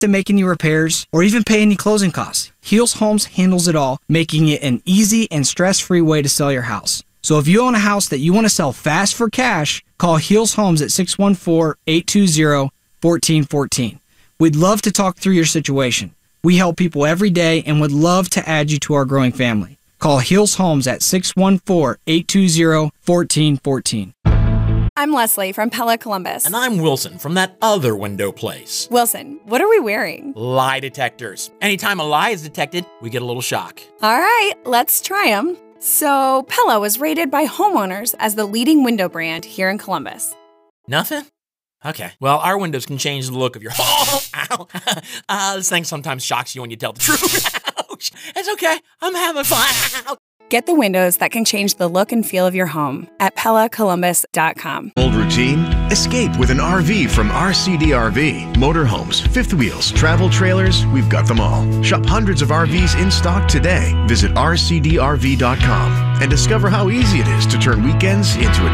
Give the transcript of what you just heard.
to make any repairs or even pay any closing costs. Heels Homes handles it all, making it an easy and stress-free way to sell your house. So if you own a house that you want to sell fast for cash, call Heels Homes at 614-820-1414. We'd love to talk through your situation. We help people every day and would love to add you to our growing family. Call Heels Homes at 614-820-1414. I'm Leslie from Pella Columbus. And I'm Wilson from that other window place. Wilson, what are we wearing? Lie detectors. Anytime a lie is detected, we get a little shock. All right, let's try them. So, Pella was rated by homeowners as the leading window brand here in Columbus. Nothing? Okay. Well, our windows can change the look of your home. Ow. This thing sometimes shocks you when you tell the truth. Ouch. It's okay. I'm having fun. Get the windows that can change the look and feel of your home at PellaColumbus.com. Old routine? Escape with an RV from RCDRV. Motorhomes, fifth wheels, travel trailers, we've got them all. Shop hundreds of RVs in stock today. Visit RCDRV.com and discover how easy it is to turn weekends into a